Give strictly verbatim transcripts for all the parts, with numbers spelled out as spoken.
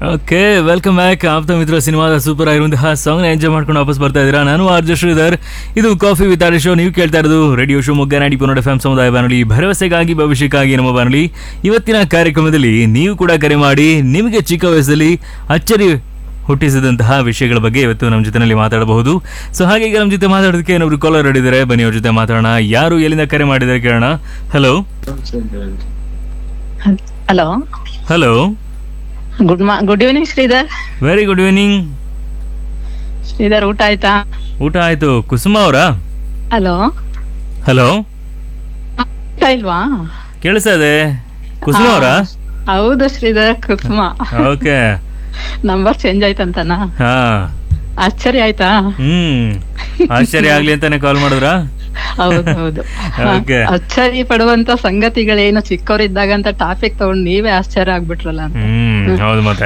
Okay, welcome back. ಆಪ್ತ ಮಿತ್ರ ಸಿನಿಮಾದ super ಆಗಿರುವಂತಹ ಸಾಂಗ್ ನ ಎಂಜಾಯ್ ಮಾಡ್ಕೊಂಡು ವಾಪಸ್ ಬರ್ತಾ ಇದ್ದೀರಾ. ನಾನು ಆರ್ ಜೆ ಶ್ರೀಧರ್. ಇದು ಕಾಫಿ ವಿತ್ ಆರ್ ಶೋ. ನೀವು ಕೇಳ್ತಾ ಇರೋದು ರೇಡಿಯೋ ಶೋ ಮೊಗ್ಗ ನಾಡಿ ಪೊನ್ನಡ ಎಫ್ ಎಂ ಸಮುದಾಯ ಬಾನುಲಿ, ಭರವಸೆಗಾಗಿ ಭವಿಷ್ಯಕ್ಕಾಗಿ ನಮ್ಮ ಬಾನುಲಿ. ಇವತ್ತಿನ ಕಾರ್ಯಕ್ರಮದಲ್ಲಿ ನೀವು ಕೂಡ ಕರೆ ಮಾಡಿ ನಿಮಗೆ ಚಿಕ್ಕ ವಯಸ್ಸಲ್ಲಿ ಅಚ್ಚರಿ ಹುಟ್ಟಿಸಿದಂತಹ ವಿಷಯಗಳ ಬಗ್ಗೆ ಇವತ್ತು ನಮ್ಮ ಜೊತೆನಲ್ಲಿ ಮಾತಾಡಬಹುದು. ಸೊ ಹಾಗೆ ಈಗ ನಮ್ಮ ಜೊತೆ ಮಾತಾಡೋದಕ್ಕೆ ಏನೊಬ್ರು ಕಾಲರ್ ಹಿಡಿದಾರೆ. ಬನ್ನಿ ಅವ್ರ ಜೊತೆ ಮಾತಾಡೋಣ. ಯಾರು ಎಲ್ಲಿಂದ ಕರೆ ಮಾಡಿದ್ದಾರೆ ಕೇಳೋಣ. ಹಲೋ ಹಲೋ ಹಲೋ ಗುಡ್ ಮಾ good evening Sridhar. Very good evening Sridhar, ಊಟ ಆಯ್ತಾ? ಊಟ ಆಯ್ತು. ಕುಸುಮ ಅವರಾ? ಹಲೋ ಹಲೋ, ಊಟ ಇಲ್ವಾ? ಕೇಳಿಸ್ತಾ ಇದೆ. ಕುಸುಮ ಅವರಾ? ಹೌದು ಶ್ರೀಧರ್, ಕುಸುಮ. Okay, number change ಆಯ್ತಂತನಾ? ಹಾ, ಆಶ್ಚರ್ಯ ಆಯ್ತಾ? ಹ್ಮ್ ಆಶ್ಚರ್ಯ ಆಗ್ಲಿ ಅಂತಾನೆ ಕಾಲ್ ಮಾಡಿದ್ರಾ? ಹೌದು ಹೌದು. Okay. ಆಶ್ಚರ್ಯ ಪಡುವಂತ ಸಂಗತಿಗಳೇನು ಚಿಕ್ಕವರಿದ್ದಾಗ ಅಂತ ಟಾಪಿಕ್ ತಗೊಂಡು ನೀವೇ ಆಶ್ಚರ್ಯ ಆಗ್ಬಿಟ್ರಲ್ಲ ಅಂತ. ಹ್ಮ್ ಹೌದು. ಮತ್ತೆ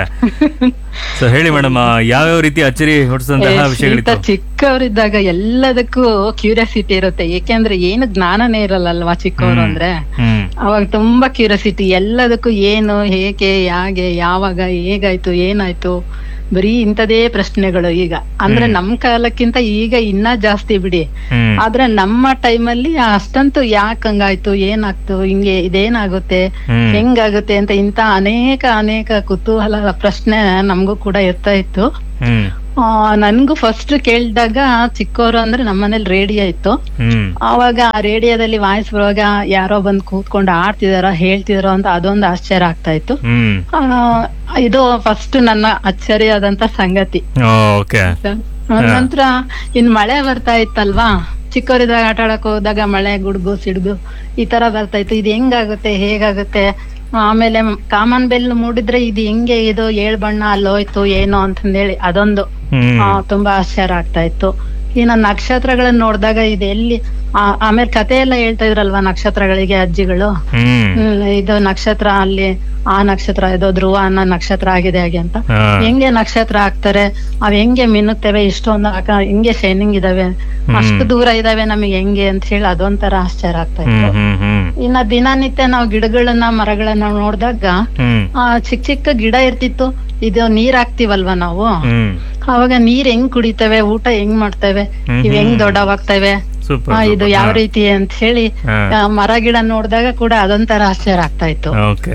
ಸೊ ಹೇಳಿ ಮೇಡಮ್, ಯಾವ್ಯಾವ ರೀತಿ ಅಚ್ಚರಿ ಹೊಡಿಸಿದಂತಹ ವಿಷಯಗಳಿತ್ತು? ಚಿಕ್ಕವರಿದ್ದಾಗ ಎಲ್ಲದಕ್ಕೂ ಕ್ಯೂರಿಯಾಸಿಟಿ ಇರುತ್ತೆ. ಏಕೆಂದ್ರೆ ಏನು ಜ್ಞಾನನೇ ಇರಲ್ಲ ಅಲ್ವಾ ಚಿಕ್ಕವರು ಅಂದ್ರೆ. ಹ್ಮ್ ಅವಾಗ ತುಂಬಾ ಕ್ಯೂರಿಯಾಸಿಟಿ, ಎಲ್ಲದಕ್ಕೂ ಏನು, ಹೇಗೆ, ಯಾಗೆ, ಯಾವಾಗ, ಹೇಗಾಯ್ತು, ಏನಾಯ್ತು, ಬರೀ ಇಂಥದೇ ಪ್ರಶ್ನೆಗಳು. ಈಗ ಅಂದ್ರೆ ನಮ್ ಕಾಲಕ್ಕಿಂತ ಈಗ ಇನ್ನ ಜಾಸ್ತಿ ಬಿಡಿ. ಹ್ಮ್ ಆದ್ರೆ ನಮ್ಮ ಟೈಮಲ್ಲಿ ಅಷ್ಟಂತೂ ಯಾಕೆ ಹಂಗಾಯ್ತು, ಏನಾಗ್ತು, ಹಿಂಗೆ ಇದೇನಾಗುತ್ತೆ, ಹ್ಮ್ ಹೆಂಗಾಗುತ್ತೆ ಅಂತ ಇಂತ ಅನೇಕ ಅನೇಕ ಕುತೂಹಲ ಪ್ರಶ್ನೆ ನಮಗೂ ಕೂಡ ಇರ್ತಾ ಇತ್ತು. ಹ್ಮ್ ಆ ನನ್ಗೂ ಫಸ್ಟ್ ಕೇಳಿದಾಗ ಚಿಕ್ಕವರು ಅಂದ್ರೆ ನಮ್ಮನೇಲಿ ರೇಡಿಯೋ ಇತ್ತು. ಹ್ಮ್ ಅವಾಗ ಆ ರೇಡಿಯೋದಲ್ಲಿ ವಾಯ್ಸ್ ಬರುವಾಗ ಯಾರೋ ಬಂದ್ ಕೂತ್ಕೊಂಡು ಆಡ್ತಿದಾರೋ ಹೇಳ್ತಿದಾರೋ ಅಂತ ಅದೊಂದು ಆಶ್ಚರ್ಯ ಆಗ್ತಾ ಇತ್ತು. ಹ್ಮ್ ಆ, ಇದು ಫಸ್ಟ್ ನನ್ನ ಅಚ್ಚರಿ ಆದಂತ ಸಂಗತಿ. ಓಕೆ. ನಂತರ ಇನ್ ಮಳೆ ಬರ್ತಾ ಇತ್ತಲ್ವಾ, ಚಿಕ್ಕವರಿದ್ದಾಗ ಆಟ ಆಡಕ್ ಹೋದಾಗ ಮಳೆ ಗುಡ್ಗು ಸಿಡ್ಗು ಈ ತರ ಬರ್ತಾ ಇತ್ತು. ಇದು ಹೆಂಗಾಗುತ್ತೆ, ಹೇಗಾಗುತ್ತೆ, ಆಮೇಲೆ ಕಾಮನ್ ಬೆಲ್ ಮೂಡಿದ್ರೆ ಇದು ಹೆಂಗೆ, ಇದು ಏಳ್ ಬಣ್ಣ ಅಲ್ಲೋಯ್ತು ಏನೋ ಅಂತಂದೇಳಿ ಅದೊಂದು ಆ, ತುಂಬಾ ಆಶ್ಚರ್ಯ ಆಗ್ತಾ ಇತ್ತು. ಇನ್ನ ನಕ್ಷತ್ರಗಳನ್ನ ನೋಡಿದಾಗ ಇದು ಎಲ್ಲಿ, ಆಮೇಲೆ ಕತೆ ಎಲ್ಲ ಹೇಳ್ತಾ ಇದ್ರಲ್ವಾ ನಕ್ಷತ್ರಗಳಿಗೆ ಅಜ್ಜಿಗಳು. ಹ್ಮ್ ಇದು ನಕ್ಷತ್ರ ಅಲ್ಲಿ ಆ ನಕ್ಷತ್ರ ಇದು ಧ್ರುವ ಅನ್ನೋ ನಕ್ಷತ್ರ ಆಗಿದೆ ಹಾಗೆ ಅಂತ. ಹೆಂಗೆ ನಕ್ಷತ್ರ ಹಾಕ್ತಾರೆ, ಅವ್ ಹೆಂಗೆ ಮಿನ್ನುತ್ತವೆ, ಇಷ್ಟೊಂದು ಹೆಂಗೆ ಶೈನಿಂಗ್ ಇದಾವೆ, ಅಷ್ಟು ದೂರ ಇದಾವೆ ನಮಗೆ ಹೆಂಗೆ ಅಂತ ಹೇಳಿ ಅದೊಂಥರ ಆಶ್ಚರ್ಯ ಆಗ್ತಾ ಇತ್ತು. ಇನ್ನ ದಿನನಿತ್ಯ ನಾವು ಗಿಡಗಳನ್ನ ಮರಗಳನ್ನ ನೋಡಿದಾಗ ಆ ಚಿಕ್ಕ ಚಿಕ್ಕ ಗಿಡ ಇರ್ತಿತ್ತು. ಇದು ನೀರ್ ಹಾಕ್ತಿವಲ್ವಾ ನಾವು, ಅವಾಗ ನೀರ್ ಹೆಂಗ್ ಕುಡಿತವೆ, ಊಟ ಹೆಂಗ್ ಮಾಡ್ತೇವೆ, ಇವ್ ಹೆಂಗ್ ದೊಡ್ಡವಾಗ್ತವೆ, ಇದು ಯಾವ ರೀತಿ ಅಂತ ಹೇಳಿ ಮರ ಗಿಡ ನೋಡಿದಾಗ ಕೂಡ ಅದೊಂಥರ ಆಶ್ಚರ್ಯ ಆಗ್ತಾ ಇತ್ತು.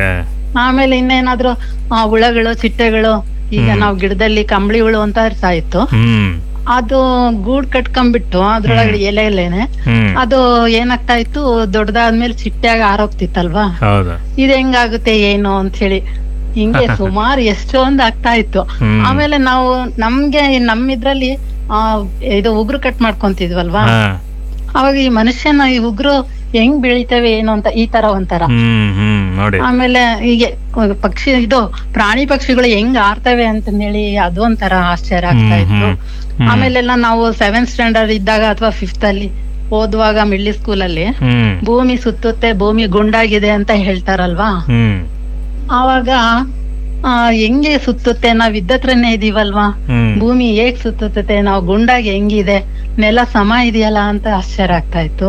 ಆಮೇಲೆ ಇನ್ನೇನಾದ್ರು ಆ ಹುಳಗಳು, ಚಿಟ್ಟೆಗಳು, ಈಗ ನಾವ್ ಗಿಡದಲ್ಲಿ ಕಂಬಳಿ ಹುಳು ಅಂತ ಇರ್ತಾ ಇತ್ತು. ಅದು ಗೂಡ್ ಕಟ್ಕೊಂಡ್ಬಿಟ್ಟು ಅದ್ರೊಳಗಡೆ ಎಲೆ ಎಲೆನೆ ಅದು ಏನಾಗ್ತಾ ಇತ್ತು, ದೊಡ್ಡದಾದ್ಮೇಲೆ ಚಿಟ್ಟೆಯಾಗ ಆರೋಗ್ತಿತ್ತಲ್ವಾ. ಇದ್ ಹೆಂಗಾಗುತ್ತೆ ಏನು ಅಂತ ಹೇಳಿ ಹಿಂಗೆ ಸುಮಾರು ಎಷ್ಟೊಂದ್ ಆಗ್ತಾ ಇತ್ತು. ಆಮೇಲೆ ನಾವು ನಮ್ಗೆ ನಮ್ಮಿದ್ರಲ್ಲಿ ಆ ಇದು ಉಗುರು ಕಟ್ ಮಾಡ್ಕೊಂತಿದ್ವಲ್ವಾ, ಅವಾಗ ಈ ಮನುಷ್ಯನ ಈ ಉಗುರು ಹೆಂಗ್ ಬೆಳಿತವೆ ಏನು ಅಂತ ಈ ತರ ಒಂಥರ. ಆಮೇಲೆ ಹೀಗೆ ಪಕ್ಷಿ ಇದು ಪ್ರಾಣಿ ಪಕ್ಷಿಗಳು ಹೆಂಗ್ ಆಡ್ತವೆ ಅಂತಂದೇಳಿ ಅದು ಒಂಥರ ಆಶ್ಚರ್ಯ ಆಗ್ತಾ ಇತ್ತು. ಆಮೇಲೆಲ್ಲ ನಾವು ಸೆವೆಂತ್ ಸ್ಟ್ಯಾಂಡರ್ಡ್ ಇದ್ದಾಗ ಅಥವಾ ಫಿಫ್ತ್ ಅಲ್ಲಿ ಓದುವಾಗ ಮಿಡ್ಲ್ ಸ್ಕೂಲ್ ಅಲ್ಲಿ ಭೂಮಿ ಸುತ್ತುತ್ತೆ, ಭೂಮಿ ಗುಂಡಾಗಿದೆ ಅಂತ ಹೇಳ್ತಾರಲ್ವಾ. ಆವಾಗ ಆ ಹೆಂಗೆ ಸುತ್ತುತ್ತೆ, ನಾವ್ ಇದ್ದತ್ರನೇ ಇದೀವಲ್ವಾ, ಭೂಮಿ ಹೇಗ್ ಸುತ್ತುತ್ತೆ, ನಾವು ಗುಂಡಾಗಿ ಹೆಂಗಿದೆ, ನೆಲ ಸಮ ಇದೆಯಲ್ಲ ಅಂತ ಆಶ್ಚರ್ಯ ಆಗ್ತಾ ಇತ್ತು.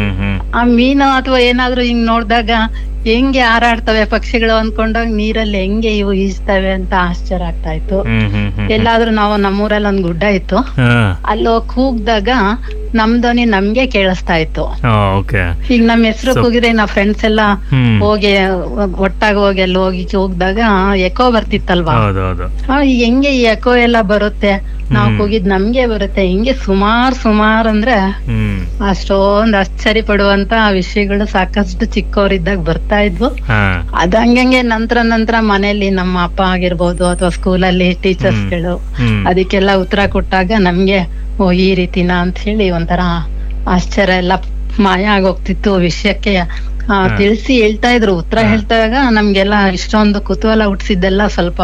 ಆ ಮೀನು ಅಥವಾ ಏನಾದ್ರು ಹಿಂಗ್ ನೋಡ್ದಾಗ ಹೆಂಗೆ ಹಾರಾಡ್ತವೆ ಪಕ್ಷಿಗಳು ಅನ್ಕೊಂಡಾಗ ನೀರಲ್ಲಿ ಹೆಂಗೆ ಇವು ಈಜ್ತವೆ ಅಂತ ಆಶ್ಚರ್ಯ ಆಗ್ತಾ ಇತ್ತು. ಎಲ್ಲಾದ್ರೂ ನಾವು ನಮ್ಮೂರಲ್ಲಿ ಒಂದ್ ಗುಡ್ಡ ಇತ್ತು, ಅಲ್ಲಿ ಹೋಗಿ ಕೂಗ್ದಾಗ ನಮ್ ಧ್ವನಿ ನಮ್ಗೆ ಕೇಳಿಸ್ತಾ ಇತ್ತು. ಈಗ ನಮ್ ಹೆಸರು ಕೂಗಿದ್ರೆ ನಾವ್ ಫ್ರೆಂಡ್ಸ್ ಎಲ್ಲಾ ಹೋಗಿ ಒಟ್ಟಾಗ ಹೋಗಿ ಅಲ್ಲಿ ಹೋಗಿ ಕೂಗ್ದಾಗ ಎಕೋ ಬರ್ತಿತ್ತಲ್ವಾ. ಈಗ ಹೆಂಗೆ ಈ ಎಕೋ ಎಲ್ಲ ಬರುತ್ತೆ, ನಾವ್ ಕೂಗಿದ್ ನಮ್ಗೆ ಬರುತ್ತೆ, ಹಿಂಗೆ ಸುಮಾರ್ ಸುಮಾರ್ ಅಂದ್ರೆ ಅಷ್ಟೊಂದ್ ಆಶ್ಚರ್ಯ ಪಡುವಂತ ವಿಷಯಗಳು ಸಾಕಷ್ಟು ಚಿಕ್ಕವರಿದ್ದಾಗ ಬರ್ತಾ ಇದ್ವು. ಅದ್ ಹಂಗಂಗೆ ನಂತರ ನಂತರ ಮನೇಲಿ ನಮ್ಮ ಅಪ್ಪ ಆಗಿರ್ಬೋದು ಅಥವಾ ಸ್ಕೂಲಲ್ಲಿ ಟೀಚರ್ಸ್ ಗಳು ಅದಕ್ಕೆಲ್ಲ ಉತ್ತರ ಕೊಟ್ಟಾಗ ನಮ್ಗೆ ಓ ಈ ರೀತಿನ ಅಂತ ಹೇಳಿ ಒಂಥರ ಆಶ್ಚರ್ಯ ಎಲ್ಲ ಮಾಯ ಆಗೋಗ್ತಿತ್ತು. ವಿಷಯಕ್ಕೆ ಆ ತಿಳಿಸಿ ಹೇಳ್ತಾ ಇದ್ರು, ಉತ್ತರ ಹೇಳ್ತಾಗ ನಮ್ಗೆಲ್ಲ ಇಷ್ಟೊಂದು ಕುತೂಹಲ ಹುಟ್ಸಿದ್ದೆಲ್ಲ ಸ್ವಲ್ಪ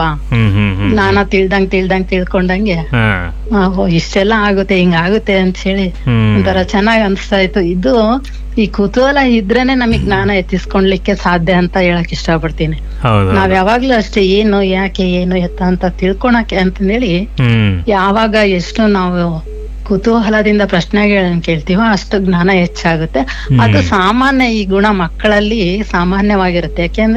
ನಾನ ತಿಳ್ದಂಗ್ ತಿಳ್ದಂಗ್ ತಿಳ್ಕೊಂಡಂಗೆ ಇಷ್ಟೆಲ್ಲ ಆಗುತ್ತೆ ಹಿಂಗಾಗುತ್ತೆ ಅಂತ ಹೇಳಿ ಒಂಥರ ಚೆನ್ನಾಗ್ ಅನ್ಸ್ತಾ ಇತ್ತು. ಇದು ಈ ಕುತೂಹಲ ಇದ್ರೇನೆ ನಮಗ್ ಜ್ಞಾನ ಎತ್ತಿಸ್ಕೊಳ್ಲಿಕ್ಕೆ ಸಾಧ್ಯ ಅಂತ ಹೇಳಕ್ ಇಷ್ಟ ಪಡ್ತೀನಿ. ನಾವ್ ಯಾವಾಗ್ಲೂ ಅಷ್ಟೇ ಏನು ಯಾಕೆ ಏನು ಎತ್ತ ಅಂತ ತಿಳ್ಕೊಳಕ್ಕೆ ಅಂತಂದೇಳಿ ಯಾವಾಗ ಎಷ್ಟು ನಾವು ಕುತೂಹಲದಿಂದ ಪ್ರಶ್ನೆಗಳನ್ನ ಕೇಳ್ತೀವೋ ಅಷ್ಟು ಜ್ಞಾನ ಹೆಚ್ಚಾಗುತ್ತೆ. ಅದು ಸಾಮಾನ್ಯ, ಈ ಗುಣ ಮಕ್ಕಳಲ್ಲಿ ಸಾಮಾನ್ಯವಾಗಿರುತ್ತೆ. ಯಾಕೆಂದ್ರೆ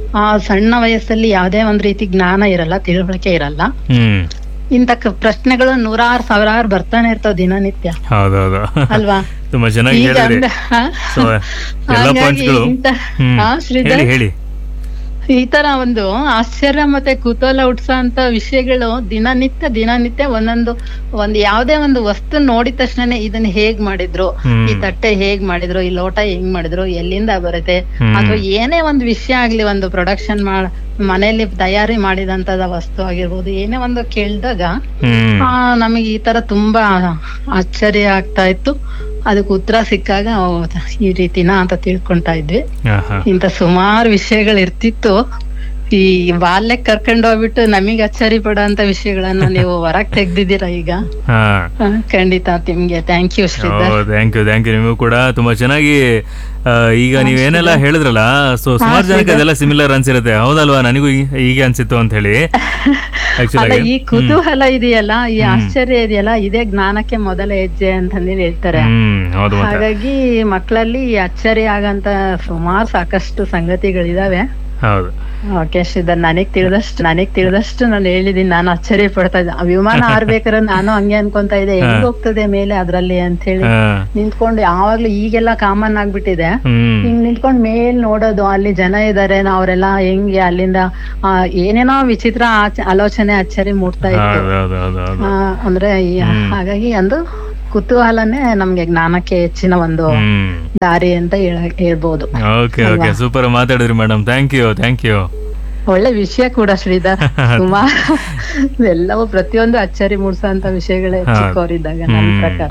ಆ ಸಣ್ಣ ವಯಸ್ಸಲ್ಲಿ ಯಾವ್ದೇ ಒಂದ್ ರೀತಿ ಜ್ಞಾನ ಇರಲ್ಲ, ತಿಳುವಳಿಕೆ ಇರಲ್ಲ. ಹ್ಮ್ ಇಂತ ಕ- ಪ್ರಶ್ನೆಗಳು ನೂರಾರು ಸಾವಿರಾರು ಬರ್ತಾನೆ ಇರ್ತಾವ ದಿನನಿತ್ಯ ಹೌದೌದು ಅಲ್ವಾ. ತುಂಬಾ ಚೆನ್ನಾಗಿ ಈಗ ಹೇಳಿದ್ರಿ. ಅಂದ್ರೆ, ಹಾ? So, ಎಲ್ಲ ಹಾಗಾಗಿ ಪಾಯಿಂಟ್ಸ್ಗಳು ಇಂತ ಹ್ಮ್ ಹಾ, ಶ್ರೀಧರ್, ಹೇಳಿ ಹೇಳಿ ಈ ತರ ಒಂದು ಆಶ್ಚರ್ಯ ಮತ್ತೆ ಕುತೂಹಲ ಹುಟ್ಸೋಂತ ವಿಷಯಗಳು ದಿನನಿತ್ಯ ದಿನನಿತ್ಯ ಒಂದೊಂದು ಒಂದ್ ಯಾವ್ದೇ ಒಂದು ವಸ್ತು ನೋಡಿದ ತಕ್ಷಣನೇ ಇದನ್ನ ಹೇಗ್ ಮಾಡಿದ್ರು, ಹ್ಮ್. ಈ ತಟ್ಟೆ ಹೇಗ್ ಮಾಡಿದ್ರು, ಈ ಲೋಟ ಹೆಂಗ್ ಮಾಡಿದ್ರು, ಎಲ್ಲಿಂದ ಬರುತ್ತೆ, ಹ್ಮ್. ಅಥವಾ ಏನೇ ಒಂದು ವಿಷಯ ಆಗ್ಲಿ, ಒಂದು ಪ್ರೊಡಕ್ಷನ್ ಮಾಡ ಮನೆಯಲ್ಲಿ ತಯಾರಿ ಮಾಡಿದಂತದ ವಸ್ತು ಆಗಿರ್ಬೋದು, ಏನೇ ಒಂದು ಕೇಳಿದಾಗ ಹ್ಮ್ ಆ ನಮಗೆ ಈ ತರ ತುಂಬಾ ಆಶ್ಚರ್ಯ ಆಗ್ತಾ ಇತ್ತು. ಅದಕ್ಕೆ ಉತ್ತರ ಸಿಕ್ಕಾಗ ಓ, ಈ ರೀತಿನ ಅಂತ ತಿಳ್ಕೊಂತಾ ಇದ್ವಿ. ಆಹಾ. ಇಂತ ಸುಮಾರು ವಿಷಯಗಳು ಇರ್ತಿತ್ತು. ಈ ಬಾಲ್ಯಕ್ಕೆ ಕರ್ಕೊಂಡು ಹೋಗ್ಬಿಟ್ಟು ನಮಗ್ ಅಚ್ಚರಿ ಪಡೋಂತ ವಿಷಯಗಳನ್ನ ನೀವು ಹೊರಗ್ ತೆಗ್ದಿದ್ದೀರಾ ಈಗ. ಹಾ ಹ, ಖಂಡಿತ ನಿಮ್ಗೆ thank you Sridhar. Thank you thank you ನಿಮಗೂ ಕೂಡ ತುಂಬಾ ಚೆನ್ನಾಗಿ ಆ, ಈಗ ನೀವೇನೆಲ್ಲ ಹೇಳಿದ್ರಲ್ಲ, ಸೊ ಸುಮಾರು ಜನಕ್ಕೆ ಅದೆಲ್ಲ ಸಿಮಿಲರ್ ಅನ್ಸಿರುತ್ತೆ. ಹೌದಲ್ವಾ, ನನಗೂ ಈ- ಹೀಗೆ ಅನ್ಸಿತ್ತು ಅಂತ ಹೇಳಿ. ಅಲ್ಲ, ಆಕ್ಚುಲಿ ಈ ಕುತೂಹಲ ಇದೆಯಲ್ಲ, ಈ ಆಶ್ಚರ್ಯ ಇದೆಯಲ್ಲ, ಇದೇ ಜ್ಞಾನಕ್ಕೆ ಮೊದಲ ಹೆಜ್ಜೆ ಅಂತಂದು ಹೇಳ್ತಾರೆ. ಹ್ಮ್ ಹೌದು ಮತ್ತೆ ಹಾಗಾಗಿ ಮಕ್ಕಳಲ್ಲಿ ಅಚ್ಚರಿ ಆಗಂತ ಸುಮಾರು ಸಾಕಷ್ಟು ಸಂಗತಿಗಳಿದಾವೆ. ಹೌದು ಓಕೆ ಶ್ರೀಧರ್, ನನಗ್ ತಿಳಿದಷ್ಟು ನನಗ್ ತಿಳಿದಷ್ಟು ನಾನು ಹೇಳಿದೀನಿ. ನಾನು ಅಚ್ಚರಿ ಪಡ್ತಾ ಇದ್ದೆ. ಆ ವಿಮಾನ ಹಾರ್ಬೇಕಾದ್ರೆ ನಾನು ಹಂಗೆ ಅನ್ಕೊಂತಾ ಇದ್ದೆ, ಹೆಂಗ್ ಹೋಗ್ತದೆ ಮೇಲೆ ಅದ್ರಲ್ಲಿ ಅಂತ ಹೇಳಿ ಹಾ. ನಿಂತ್ಕೊಂಡು. ಯಾವಾಗ್ಲೂ ಈಗೆಲ್ಲ ಕಾಮನ್ ಆಗ್ಬಿಟ್ಟಿದೆ, ಹ್ಮ್ ಹಿಂಗ್ ನಿಂತ್ಕೊಂಡ್ ಮೇಲ್ ನೋಡೋದು, ಅಲ್ಲಿ ಜನ ಇದಾರೆ, ಅವರೆಲ್ಲ ಹೆಂಗೆ ಅಲ್ಲಿಂದ ಆ, ಏನೇನೋ ವಿಚಿತ್ರ ಆಚ- ಆಲೋಚನೆ ಅಚ್ಚರಿ ಮೂಡ್ತಾ ಇತ್ತು. ಹೌದು ಹೌದು ಹೌದು ಹೌದು ಆ, ಅಂದ್ರೆ ಈ- ಹಾಗಾಗಿ ಒಂದು ಕುತೂಹಲನೇ ನಮ್ಗೆ ಜ್ಞಾನಕ್ಕೆ ಹೆಚ್ಚಿನ ಒಂದು ಹ್ಮ್ ದಾರಿ ಅಂತ ಹೇಳ- ಹೇಳ್ಬೋದು. ಓಕೆ ಓಕೆ ಸೂಪರ್ ಮಾತಾಡಿದ್ರಿ madam. Thank you thank you. ಒಳ್ಳೆ ವಿಷಯ ಕೂಡ ಶ್ರೀಧರ್. ಸುಮಾರು ಎಲ್ಲವೂ ಪ್ರತಿಯೊಂದು ಅಚ್ಚರಿ ಮೂಡ್ಸೋಂತ ವಿಷಯಗಳೇ ಚಿಕ್ಕವರಿದ್ದಾಗ ನನ್ನ ಪ್ರಕಾರ.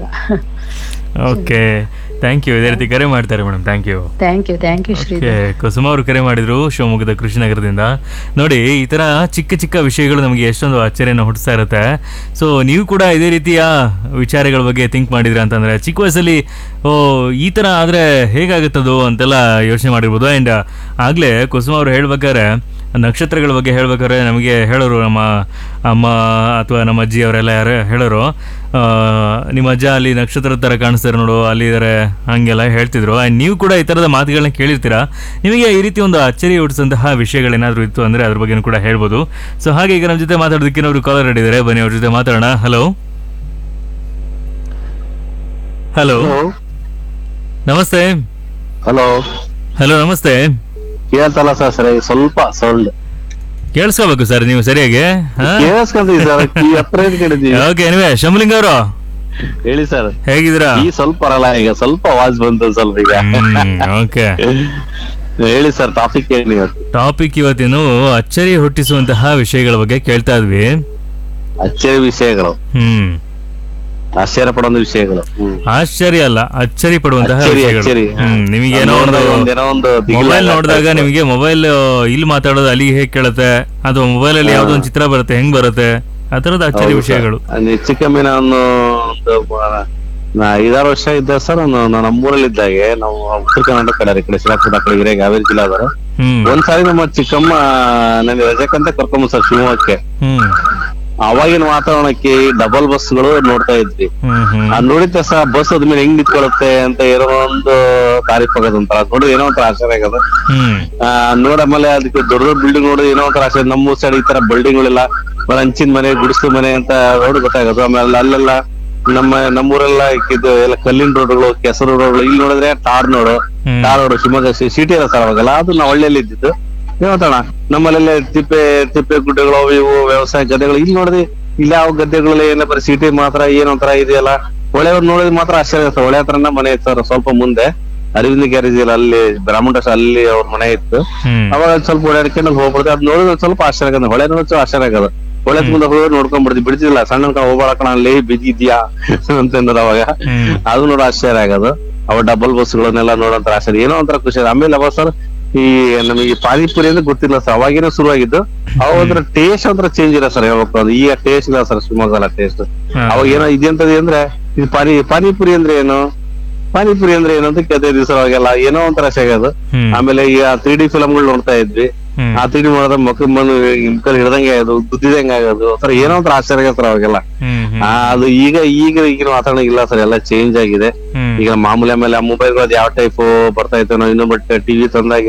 Okay thank you. ಇದೇ ರೀತಿ ಕರೆ ಮಾಡ್ತಾರೆ madam. Thank you. Thank you thank you Sridhar. Okay ಕುಸುಮ ಅವರು ಕರೆ ಮಾಡಿದ್ರು ಶಿವಮೊಗ್ಗದ ಕೃಷ್ಣನಗರದಿಂದ. ನೋಡಿ, ಈ ತರ ಚಿಕ್ಕ ಚಿಕ್ಕ ವಿಷಯಗಳು ನಮಗೆ ಎಷ್ಟೊಂದು ಅಚ್ಚರಿಯನ್ನು ಹುಟ್ಟಿಸ್ತಾ ಇರುತ್ತೆ. ಸೊ ನೀವು ಕೂಡ ಇದೇ ರೀತಿಯ ವಿಚಾರಗಳ ಬಗ್ಗೆ ಥಿಂಕ್ ಮಾಡಿದ್ರಿ ಅಂತಂದ್ರೆ, ಚಿಕ್ಕ ವಯಸ್ಸಲ್ಲಿ ಓ ಈ ತರ ಆದ್ರೆ ಹೇಗಾಗುತ್ತದು ಅಂತೆಲ್ಲ ಯೋಚನೆ ಮಾಡಿರ್ಬೋದು. ಆ್ಯಂಡ್ ಆಗ್ಲೇ ಕುಸುಮ ಅವರು ಹೇಳ್ಬೇಕಾದ್ರೆ, ನಕ್ಷತ್ರಗಳ ಬಗ್ಗೆ ಹೇಳ್ಬೇಕಾದ್ರೆ ನಮಗೆ ಹೇಳೋರು, ನಮ್ಮ ಅಮ್ಮ ಅಥವಾ ನಮ್ಮ ಅಜ್ಜಿ ಅವರೆಲ್ಲ ಯಾರು ಹೇಳೋರು, ಆ, ನಿಮ್ಮ ಅಜ್ಜ ಅಲ್ಲಿ ನಕ್ಷತ್ರ ಥರ ಕಾಣಿಸ್ತಾರೆ ನೋಡು, ಅಲ್ಲಿದ್ದಾರೆ, ಹಂಗೆಲ್ಲ ಹೇಳ್ತಿದ್ರು. ಆ್ಯಂಡ್ ನೀವು ಕೂಡ ಈ ಥರದ ಮಾತುಗಳನ್ನ ಕೇಳಿರ್ತೀರಾ. ನಿಮಗೆ ಈ ರೀತಿ ಒಂದು ಅಚ್ಚರಿ ಹುಟ್ಟಿಸಂತಹ ವಿಷಯಗಳೇನಾದರೂ ಇತ್ತು ಅಂದರೆ ಅದ್ರ ಬಗ್ಗೆನೂ ಕೂಡ ಹೇಳ್ಬೋದು. ಸೊ ಹಾಗೆ ಈಗ ನಮ್ಮ ಜೊತೆ ಮಾತಾಡೋದಕ್ಕೆ ಅವರು ಕಾಲರ್ ಹಿಡಿದ್ದಾರೆ. ಬನ್ನಿ ಅವ್ರ ಜೊತೆ ಮಾತಾಡೋಣ. ಹಲೋ ಹಲೋ ನಮಸ್ತೆ. ಹಲೋ ಹಲೋ ನಮಸ್ತೆ. ಕೇಳ್ತಲ್ಲ ಸರ್, ಸರಿ ಸ್ವಲ್ಪ ಸೌಂಡ್ ಕೇಳಿಸ್ಕೋಬೇಕು ಸರ್ ನೀವು ಸರಿಯಾಗಿ. ಕೇಳಿಸ್ಕೊಂತೀವಿ ಸರ್, ಈ ಹತ್ರ ಕೇಳಿದೀವಿ. ಓಕೆ, ನೀವೇ ಶಂಭಲಿಂಗ ಅವರು ಹೇಳಿ ಸರ್. ಹೇಗಿದ್ದೀರಾ? ಈ ಸ್ವಲ್ಪ ಬರಲ್ಲ, ಈಗ ಸ್ವಲ್ಪ ಆವಾಜ್ ಬಂತು ಸ್ವಲ್ಪ ಈಗ. ಓಕೆ, ಹೇಳಿ ಸರ್, ಟಾಪಿಕ್ ಹೇಳಿ ಇವತ್ತು. ಟಾಪಿಕ್ ಇವತ್ತೇನು ಅಚ್ಚರಿ ಹುಟ್ಟಿಸುವಂತಹ ವಿಷಯಗಳ ಬಗ್ಗೆ ಕೇಳ್ತಾ ಇದ್ವಿ. ಅಚ್ಚರಿ ವಿಷಯಗಳು, ಹ್ಮ್ ಆಶ್ಚರ್ಯ ಪಡೋ ವಿಷಯಗಳು. ಹ್ಮ್. ಆಶ್ಚರ್ಯ ಅಲ್ಲ, ಅಚ್ಚರಿ ಪಡುವಂತಹ ಅಚ್ಚರಿ, ವಿಷಯಗಳು. ಅಚ್ಚರಿ. ಹ್ಮ್ ನಿಮಗೇನೋ ಒಂದು ಒಂದೇನೋ ಒಂದು ದಿಗಿಲು ಮೊಬೈಲ್ ಆಗುತ್ತೆ. ನೋಡಿದಾಗ ನಿಮಗೆ ಮೊಬೈಲ್ ಇಲ್ಲಿ ಮಾತಾಡೋದು ಅಲ್ಲಿಗೆ ಹೇಗ್ ಕೇಳುತ್ತೆ, ಅಥವಾ ಮೊಬೈಲ್ ಅಲ್ಲಿ ಯಾವ್ದೋ ಒಂದು ಚಿತ್ರ ಬರುತ್ತೆ ಹೆಂಗ್ ಬರುತ್ತೆ, ಆ ತರದ ಅಚ್ಚರಿ ಹೌದು ವಿಷಯಗಳು. ಸರ್. ಹೆಚ್ಚು ಕಮ್ಮಿ ನಾನು ಒಂದು ನಾ ಐದಾರು ವರ್ಷ ಇದ್ದೆ ಸರ್. ನಾನು ನಮ್ಮೂರಲ್ಲಿ ಇದ್ದಾಗೆ, ನಾವು ಉತ್ತರ ಕರ್ನಾಟಕ ಕಡೆ, ಈ ಕಡೆ ಶಿರಾಪುರ ಆ ಕಡೆ ಹಿರೇಗ ಹಾವೇರಿ ಜಿಲ್ಲಾದವರು. ಹ್ಮ್ ಒಂದ್ಸಾರಿ ನಮ್ಮ ಚಿಕ್ಕಮ್ಮ ನನಗೆ ರಜಕ್ಕಂತ ಕರ್ಕೊಂಡ್ ಸರ್ ಶಿವಮೊಗ್ಗಕ್ಕೆ. ಹ್ಮ್ ಅವಾಗಿನ ವಾತಾವರಣಕ್ಕೆ ಡಬಲ್ ಬಸ್ಗಳು ನೋಡ್ತಾ ಇದ್ವಿ. ಹ್ಮ್ ಹ್ಮ್ ಅದ್ ನೋಡಿದ ಸಹ ಬಸ್ ಅದ್ಮೇಲೆ ಹೆಂಗ್ ನಿಂತ್ಕೊಳತ್ತೆ ಅಂತ ಏನೋ ಒಂದು ತಾರೀಫ್ ಆಗೋದಂತ ನೋಡಿ, ಏನೋ ಒಂಥರ ಆಶ್ಚರ್ಯ ಆಗದ. ಹ್ಮ್ ಆ ನೋಡಾಮೇಲೆ ಅದಕ್ಕೆ ದೊಡ್ಡ ದೊಡ್ಡ ಬಿಲ್ಡಿಂಗ್ ನೋಡಿದ್ರೆ ಏನೋ ಒಂಥರ ಆಶ್ಚರ್ಯ. ನಮ್ಮ ಸೈಡ್ ಈ ತರ ಬಿಲ್ಡಿಂಗ್ ಗಳೆಲ್ಲ ಬರ ಹಂಚಿನ ಮನೆ, ಗುಡಿಸಲು ಮನೆ ಅಂತ ನೋಡಿ ಗೊತ್ತಾಗೋದು. ಆಮೇಲೆ ಅಲ್ಲೆಲ್ಲ ನಮ್ಮ ನಮ್ಮೂರೆಲ್ಲ ಇದು ಎಲ್ಲ ಕಲ್ಲಿನ ರೋಡ್ಗಳು, ಕೆಸರು ರೋಡ್ಗಳು. ಇಲ್ಲಿ ನೋಡಿದ್ರೆ ಟಾರ್ ನೋಡು, ಹ್ಮ್. ಟಾರ್ ರೋಡ್ ಶಿವಮೊಗ್ಗ ಸಿಟಿ ಅಲ್ಲ ಸರ್ ಅವಾಗಲ್ಲ, ಅದು ನಾವು ಹಳ್ಳಿಯಲ್ಲಿ ಇದ್ದಿದ್ದು. ಏನೋತಣ ನಮ್ಮಲ್ಲೆಲ್ಲ ತಿಪ್ಪೆ ತಿಪ್ಪೆ ಗುಡ್ಡೆಗಳು, ಅವು ಇವು ವ್ಯವಸಾಯ ಗದ್ದೆಗಳು. ಇಲ್ಲಿ ನೋಡಿದ್ವಿ, ಇಲ್ಲಿ ಯಾವ ಗದ್ದೆಗಳಲ್ಲಿ ಏನಪ್ಪ ಸಿಟಿ ಮಾತ್ರ ಏನೊಂಥರ ಇದೆಯಲ್ಲ. ಹೊಳೆಯವ್ರು ನೋಡಿದ್ರೆ ಮಾತ್ರ ಆಶ್ಚರ್ಯ ಸರ್. ಹೊಳೆ ಹತ್ರನ ಮನೆ ಇತ್ತು ಸರ್, ಸ್ವಲ್ಪ ಮುಂದೆ ಅರವಿಂದ ಗ್ಯಾರೇಜ್ ಇಲ್ಲ, ಅಲ್ಲಿ ಬ್ರಾಹ್ಮಣ ಅಲ್ಲಿ ಅವ್ರ ಮನೆ ಇತ್ತು. ಹ್ಮ್ ಅವಾಗ ಸ್ವಲ್ಪ ಓಡಾಡ್ಕೊಂಡು ಹೋಗ್ಬಿಡ್ತೀವಿ. ಅದ್ ನೋಡಿದ್ರೆ ಸ್ವಲ್ಪ ಆಶ್ಚರ್ಯ ಆಗದ. ಹೊಳೆ ನೋಡಿದ್ರೆ ಆಶ್ಚರ್ಯ ಆಗದ. ಹೊಳೆ ಮುಂದೆ ಹೋಗಿ ನೋಡ್ಕೊಂಡ್ ಬಿಡ್ತೀವಿ, ಬಿಡ್ತಿಲ್ಲ. ಸಣ್ಣ ಹೋಗ್ಬಾಳಕಣ ಅಲ್ಲಿ ಬಿದ್ದಿದ್ಯಾ ಅಂತಂದ್ರ ಅವಾಗ ಹ್ಮ್ ಅದು ನೋಡ ಆಶ್ಚರ್ಯ ಆಗೋದು. ಅವ ಡಬಲ್ ಬಸ್ಗಳನ್ನೆಲ್ಲ ನೋಡೋಂತರ ಆಶ್ಚರ್ಯ, ಏನೋ ಒಂಥರ ಖುಷಿ. ಆಮೇಲೆ ಅವ ಸರ್ ಈ ನಮಗೆ ಪಾನಿಪುರಿ ಅಂದ್ರೆ ಗೊತ್ತಿಲ್ಲ ಸರ್, ಅವಾಗೇನೋ ಶುರುವಾಗಿದ್ದು. ಅವಾಗ ಟೇಸ್ಟ್ ಒಂಥರ ಚೇಂಜ್ ಇಲ್ಲ ಸರ್. ಯಾವಾಗ ಈಗ ಟೇಸ್ಟ್ ಇಲ್ಲ ಸರ್ ಶಿವಮೊಗ್ಗ ಟೇಸ್ಟ್. ಅವಾಗ ಏನೋ ಇದೆಂತದ ಅಂದ್ರೆ ಇದು ಪಾನಿ ಪಾನಿಪುರಿ ಅಂದ್ರೆ ಏನು, ಪಾನಿಪುರಿ ಅಂದ್ರೆ ಏನು ಅಂತ ಕೇಳ್ತಾ ಇದ್ವಿ ಸರ್ ಅವಾಗೆಲ್ಲ. ಏನೋ ಒಂಥರ ಸಿಗೋದು. ಹ್ಮ್ ಆಮೇಲೆ ಈ ತ್ರೀ ಡಿ ಫಿಲಮ್ಗಳು ನೋಡ್ತಾ ಇದ್ವಿ. ಹ್ಮ್ ಆ ತ್ರೀ ಡಿ ನೋಡಿದ್ರೆ ಮಕ್ಕ ಬಂದು ಇಮ್ಕಲ್ ಹಿಡ್ದಂಗೆ ಆಗೋದು, ಗುದ್ದಿದಂಗೆ ಆಗೋದು. ಒಂಥರ ಏನೋ ಒಂಥರ ಆಶ್ಚರ್ಯ ಸರ್ ಅವಾಗೆಲ್ಲ. ಹ್ಮ್ ಹ್ಮ್ ಆ ಅದು ಈಗ ಈಗ ಈಗಿನ ವಾತಾವರಣ ಇಲ್ಲ ಸರ್, ಎಲ್ಲ ಚೇಂಜ್ ಆಗಿದೆ. ಹ್ಮ್ ಈಗ ಮಾಮೂಲಿ ಆಮೇಲೆ ಆ ಮೊಬೈಲ್ ಯಾವ ಟೈಪ್ ಬರ್ತಾ ಇತ್ತು, ನಾವು ಇನ್ನೊಬ್ಬ ಟಿವಿ ತಂದಾಗೆ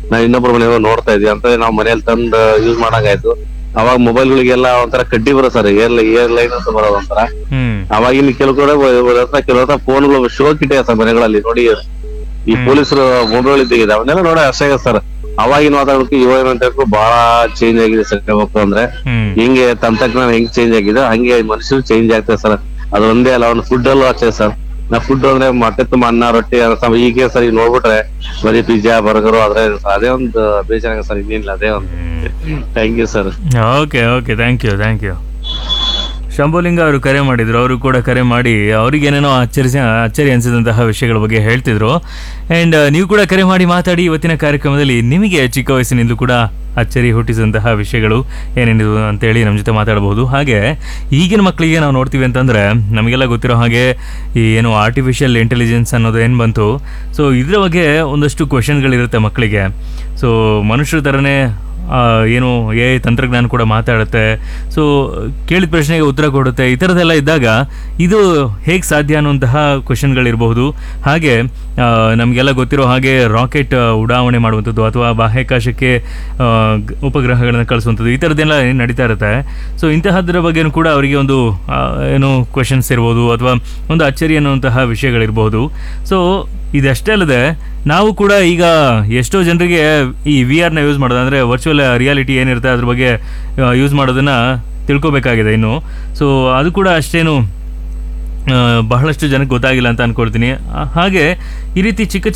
ನಾವ್ ಇನ್ನೊಬ್ರ ಮನೆ ನೋಡ್ತಾ ಇದ್ವಿ ಅಂತ ನಾವು ಮನೇಲಿ ತಂದು ಯೂಸ್ ಮಾಡಂಗಾಯ್ತು. ಅವಾಗ ಮೊಬೈಲ್ ಗಳಿಗೆಲ್ಲ ಒಂಥರ ಕಡ್ಡಿ ಬರೋ ಸರ್, ಏರ್ ಏರ್ ಲೈನ್ ಅಂತ ಬರೋದು ಒಂಥರ. ಅವಾಗಿನ ಕೆಲವು ಕಡೆ ಕೆಲವು ಫೋನ್ಗಳು ಶೋಕ್ ಇಟ್ಟೆ ಸರ್ ಮನೆಗಳಲ್ಲಿ ನೋಡಿ. ಈ ಪೊಲೀಸರು ಮೊಬೈಲ್ ಇದ್ದಿದೆ ಅವನ್ನೆಲ್ಲ ನೋಡಿ ಅಷ್ಟೇ ಸರ್. ಅವಾಗಿನ ವಾತಾವರಣಕ್ಕೂ ಇವಾಗಿನ ಬಹಳ ಚೇಂಜ್ ಆಗಿದೆ ಸರ್. ಹೇಳ್ಬೇಕು ಅಂದ್ರೆ ಹಿಂಗೆ ತಂತ್ರಜ್ಞಾನ ಹೆಂಗ್ ಚೇಂಜ್ ಆಗಿದೆ ಹಂಗೆ ಮನುಷ್ಯರು ಚೇಂಜ್ ಆಗ್ತದೆ ಸರ್. ಅದು ಒಂದೇ ಅಲ್ಲ, ಒಂದು ಫುಡ್ ಅಲ್ಲೂ ಅಷ್ಟೇ ಸರ್. ನಾ ಫುಡ್ ಅಂದ್ರೆ ಮೊಟ್ಟೆ ತುಂಬ ಅನ್ನ ರೊಟ್ಟಿ ಈಗ ಸರ್ ಈಗ ನೋಡ್ಬಿಟ್ರೆ ಬರೀ ಪಿಜ್ಜಾ ಬರ್ಗರು ಅದ್ರೆ ಅದೇ ಒಂದು ಬೇಜಾರಾಗ ಸರ್, ಇನ್ನೇನಿಲ್ಲ ಅದೇ ಒಂದು. Thank you sir. Okay okay thank you thank you. Shambhulinga ಅವರು ಕರೆ ಮಾಡಿದ್ರು, ಅವರು ಕೂಡ ಕರೆ ಮಾಡಿ ಅವ್ರಿಗೇನೇನೋ ಅಚ್ಚರಿಸಿ ಅಚ್ಚರಿ ಅನಿಸಿದಂತಹ ವಿಷಯಗಳ ಬಗ್ಗೆ ಹೇಳ್ತಿದ್ರು. ಆ್ಯಂಡ್ ನೀವು ಕೂಡ ಕರೆ ಮಾಡಿ ಮಾತಾಡಿ ಇವತ್ತಿನ ಕಾರ್ಯಕ್ರಮದಲ್ಲಿ ನಿಮಗೆ ಚಿಕ್ಕ ವಯಸ್ಸಿನಿಂದ ಕೂಡ ಅಚ್ಚರಿ ಹುಟ್ಟಿಸಿದಂತಹ ವಿಷಯಗಳು ಏನೇನಿದು ಅಂತೇಳಿ ನಮ್ಮ ಜೊತೆ ಮಾತಾಡಬಹುದು. ಹಾಗೆ ಈಗಿನ ಮಕ್ಕಳಿಗೆ ನಾವು ನೋಡ್ತೀವಿ ಅಂತಂದರೆ ನಮಗೆಲ್ಲ ಗೊತ್ತಿರೋ ಹಾಗೆ ಈ ಏನು ಆರ್ಟಿಫಿಷಿಯಲ್ ಇಂಟೆಲಿಜೆನ್ಸ್ ಅನ್ನೋದು ಏನು ಬಂತು, ಸೊ ಇದರ ಬಗ್ಗೆ ಒಂದಷ್ಟು ಕ್ವೆಶನ್ಗಳಿರುತ್ತೆ ಮಕ್ಕಳಿಗೆ. ಸೊ ಮನುಷ್ಯರ ಥರನೇ ಏನು ಎ ತಂತ್ರಜ್ಞಾನ ಕೂಡ ಮಾತಾಡುತ್ತೆ, ಸೊ ಕೇಳಿದ ಪ್ರಶ್ನೆಗೆ ಉತ್ತರ ಕೊಡುತ್ತೆ. ಈ ಥರದ್ದೆಲ್ಲ ಇದ್ದಾಗ ಇದು ಹೇಗೆ ಸಾಧ್ಯ ಅನ್ನುವಂತಹ ಕ್ವೆಶನ್ಗಳಿರಬಹುದು. ಹಾಗೆ ನಮಗೆಲ್ಲ ಗೊತ್ತಿರೋ ಹಾಗೆ ರಾಕೆಟ್ ಉಡಾವಣೆ ಮಾಡುವಂಥದ್ದು ಅಥವಾ ಬಾಹ್ಯಾಕಾಶಕ್ಕೆ ಉಪಗ್ರಹಗಳನ್ನು ಕಳಿಸುವಂಥದ್ದು ಈ ಥರದ್ದೆಲ್ಲ ಏನು ನಡೀತಾ ಇರುತ್ತೆ. ಸೊ ಇಂತಹದ್ರ ಬಗ್ಗೆಯೂ ಕೂಡ ಅವರಿಗೆ ಒಂದು ಏನು ಕ್ವೆಶನ್ಸ್ ಇರ್ಬೋದು ಅಥವಾ ಒಂದು ಅಚ್ಚರಿ ಅನ್ನುವಂತಹ ವಿಷಯಗಳಿರ್ಬೋದು. ಸೊ ಇದಷ್ಟೇ ಅಲ್ಲದೆ ನಾವು ಕೂಡ ಈಗ ಎಷ್ಟೋ ಜನರಿಗೆ ಈ ವಿ ಆರ್ನ ಯೂಸ್ ಮಾಡೋದು ಅಂದರೆ ವರ್ಚುವಲ್ ರಿಯಾಲಿಟಿ ಏನಿರುತ್ತೆ ಅದ್ರ ಬಗ್ಗೆ ಯೂಸ್ ಮಾಡೋದನ್ನು ತಿಳ್ಕೊಬೇಕಾಗಿದೆ ಇನ್ನು. ಸೊ ಅದು ಕೂಡ ಅಷ್ಟೇನು ಬಹಳಷ್ಟು ಜನಕ್ಕೆ ಗೊತ್ತಾಗಿಲ್ಲ ಅಂತ ಅಂದ್ಕೊಳ್ತೀನಿ. ಹಾಗೆ ಈ ರೀತಿ ಚಿಕ್ಕ ಚಿಕ್ಕ